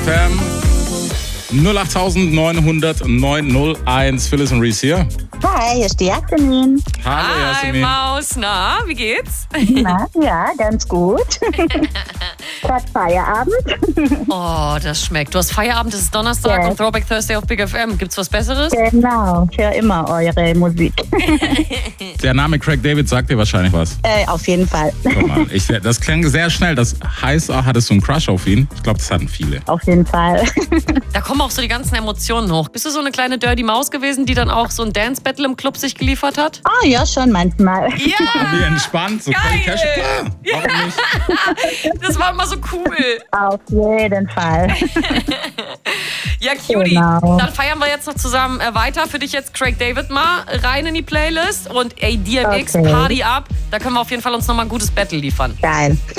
FM. 08900 901. Phyllis und Reese hier. Hi, hier ist die Jasmin. Hallo, Hi, Jasmin. Maus. Na, wie geht's? Na, ja, ganz gut. Gerade Feierabend. Oh, das schmeckt. Du hast Feierabend, es ist Donnerstag Ja. und Throwback Thursday auf Big FM. Gibt's was Besseres? Genau, ich höre immer eure Musik. Der Name Craig David sagt dir wahrscheinlich was. Auf jeden Fall. Guck mal, das klang sehr schnell. Das heißt, hattest du einen Crush auf ihn? Ich glaube, das hatten viele. Auf jeden Fall. Da kommen auch so die ganzen Emotionen hoch. Bist du so eine kleine Dirty Maus gewesen, die dann auch so ein Dance-Battle im Club sich geliefert hat? Oh ja, schon manchmal. Ja! Wie entspannt, so Geil. Cash, klar. Warum nicht? Das war immer so cool. Auf jeden Fall. Ja, Cutie. Genau. Dann feiern wir jetzt noch zusammen weiter. Für dich jetzt Craig David mal rein in die Playlist. Und ey, DMX, Okay. Party ab. Da können wir auf jeden Fall uns nochmal ein gutes Battle liefern. Geil.